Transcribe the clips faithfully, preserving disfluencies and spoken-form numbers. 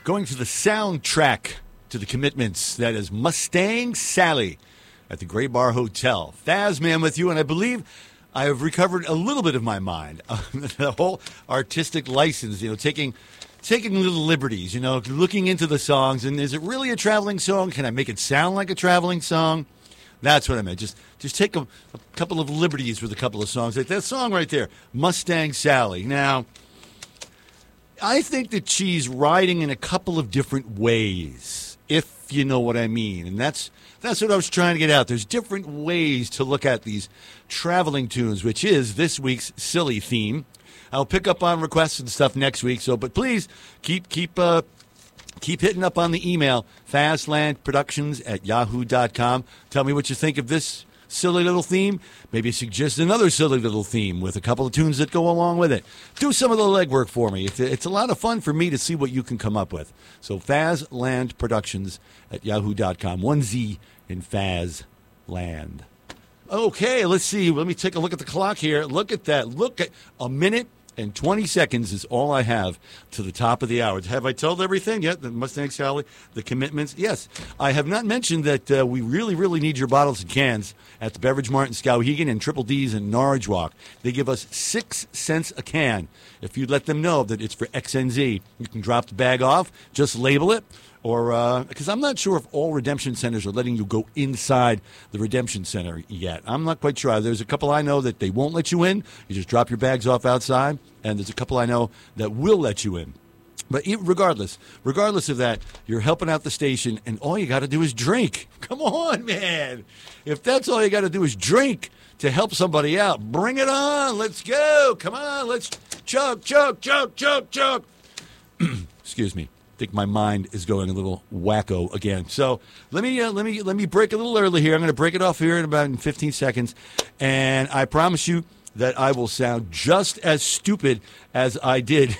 going to the soundtrack to the Commitments. That is Mustang Sally at the Gray Bar Hotel. Fazman with you, and I believe I have recovered a little bit of my mind. The whole artistic license, you know, taking taking little liberties, you know, looking into the songs, and is it really a traveling song? Can I make it sound like a traveling song? That's what I meant. Just just take a, a couple of liberties with a couple of songs. Like that song right there, Mustang Sally. Now, I think that she's riding in a couple of different ways, if you know what I mean. And that's that's what I was trying to get out. There's different ways to look at these traveling tunes, which is this week's silly theme. I'll pick up on requests and stuff next week. So, but please keep keep uh, keep hitting up on the email, fazlandproductions at yahoo dot com. Tell me what you think of this silly little theme. Maybe suggest another silly little theme with a couple of tunes that go along with it. Do some of the legwork for me. It's, it's a lot of fun for me to see what you can come up with. So fazlandproductions at yahoo dot com. One Z in Fazland. Okay, let's see. Let me take a look at the clock here. Look at that. Look at a minute and twenty seconds is all I have to the top of the hour. Have I told everything yet? The Mustang Sally, the Commitments? Yes. I have not mentioned that uh, we really, really need your bottles and cans at the Beverage Mart in Skowhegan and Triple D's in Norwich Walk. They give us six cents a can. If you let them know that it's for X N Z, you can drop the bag off, just label it. Or, because uh, I'm not sure if all redemption centers are letting you go inside the redemption center yet. I'm not quite sure. There's a couple I know that they won't let you in. You just drop your bags off outside. And there's a couple I know that will let you in. But regardless, regardless of that, you're helping out the station, and all you got to do is drink. Come on, man. If that's all you got to do is drink to help somebody out, bring it on. Let's go. Come on. Let's chug, chug, chug, chug, chug. Excuse me. I think my mind is going a little wacko again. So let me uh, let me let me break a little early here. I'm going to break it off here in about fifteen seconds, and I promise you that I will sound just as stupid as I did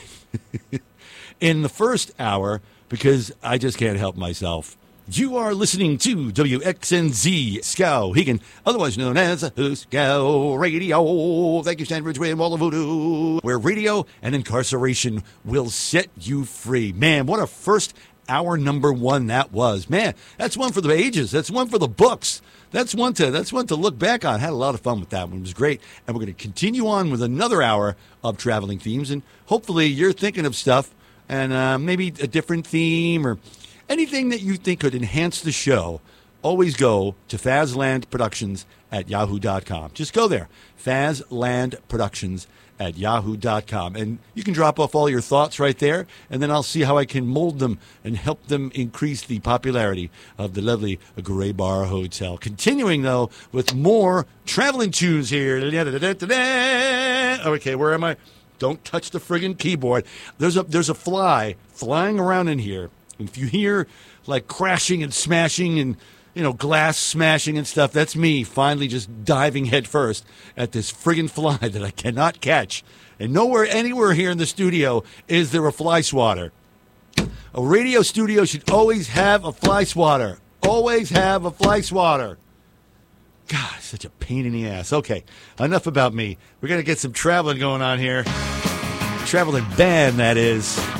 in the first hour because I just can't help myself. You are listening to W X N Z Skowhegan, otherwise known as Scow Radio. Thank you, Stanbridge Way and Wall of Voodoo, where radio and incarceration will set you free. Man, what a first hour number one that was. Man, that's one for the ages. That's one for the books. That's one to that's one to look back on. Had a lot of fun with that one. It was great. And we're going to continue on with another hour of traveling themes. And hopefully you're thinking of stuff and uh, maybe a different theme or anything that you think could enhance the show. Always go to fazlandproductions at yahoo dot com. Just go there, fazlandproductions at yahoo dot com. And you can drop off all your thoughts right there, and then I'll see how I can mold them and help them increase the popularity of the lovely Gray Bar Hotel. Continuing, though, with more traveling tunes here. Okay, where am I? Don't touch the friggin' keyboard. There's a, there's a fly flying around in here. If you hear, like, crashing and smashing and, you know, glass smashing and stuff, that's me finally just diving head first at this friggin' fly that I cannot catch. And nowhere, anywhere here in the studio is there a fly swatter. A radio studio should always have a fly swatter. Always have a fly swatter. God, such a pain in the ass. Okay, enough about me. We're going to get some traveling going on here. Traveling band, that is.